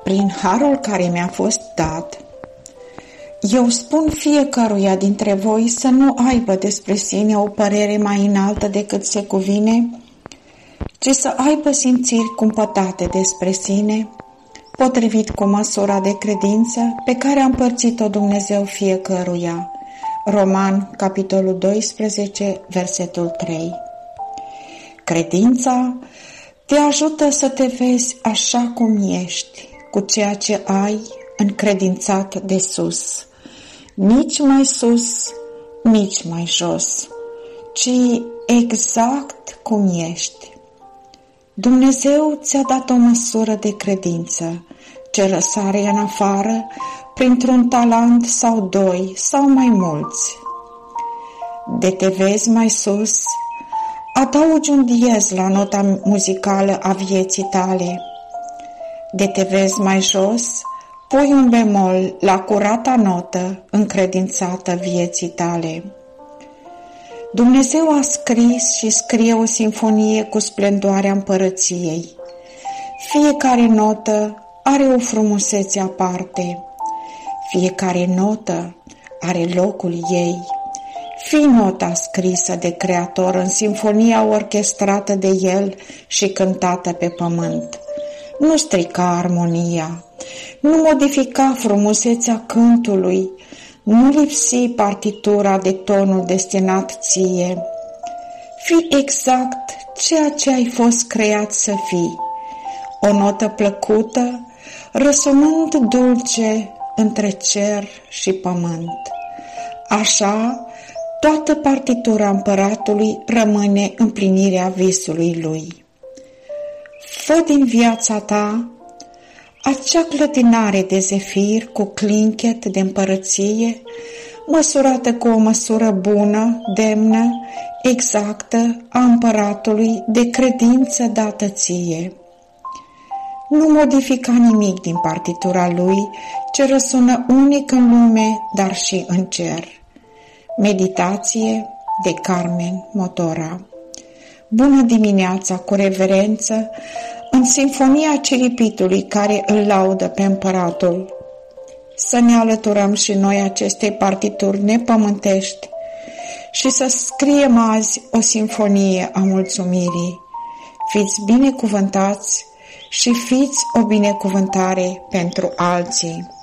prin harul care mi-a fost dat, eu spun fiecăruia dintre voi să nu aibă despre sine o părere mai înaltă decât se cuvine, ci să aibă simțiri cumpătate despre sine, potrivit cu măsura de credință pe care a împărțit-o Dumnezeu fiecăruia. Roman, capitolul 12, versetul 3. Credința te ajută să te vezi așa cum ești, cu ceea ce ai încredințat de sus, nici mai sus, nici mai jos, ci exact cum ești. Dumnezeu ți-a dat o măsură de credință ce răsare în afară printr-un talent sau doi sau mai mulți. De te vezi mai sus, adaugi un diez la nota muzicală a vieții tale. De te vezi mai jos, pui un bemol la curata notă încredințată vieții tale. Dumnezeu a scris și scrie o simfonie cu splendoarea împărăției. Fiecare notă are o frumusețe aparte. Fiecare notă are locul ei. Fii nota scrisă de Creator în simfonia orchestrată de El și cântată pe pământ. Nu strica armonia, nu modifica frumusețea cântului, nu lipsi partitura de tonul destinat ție. Fii exact ceea ce ai fost creat să fii, o notă plăcută, răsunând dulce între cer și pământ. Așa, toată partitura împăratului rămâne împlinirea visului lui. Fă din viața ta acea clătinare de zefir cu clinchet de împărăție, măsurată cu o măsură bună, demnă, exactă a împăratului de credință dată ție. Nu modifica nimic din partitura lui, ce răsună unic în lume, dar și în cer. Meditație de Carmen Motora. Bună dimineața, cu reverență, în simfonia ciripitului care îl laudă pe împăratul. Să ne alăturăm și noi acestei partituri nepământești și să scriem azi o simfonie a mulțumirii. Fiți binecuvântați și fiți o binecuvântare pentru alții.